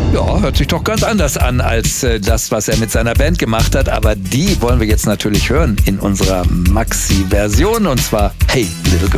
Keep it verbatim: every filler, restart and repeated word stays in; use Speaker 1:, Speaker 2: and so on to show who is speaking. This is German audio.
Speaker 1: Ja, hört sich doch ganz anders an als äh, das, was er mit seiner Band gemacht hat. Aber die wollen wir jetzt natürlich hören in unserer Maxi-Version. Und zwar Hey Little Girl.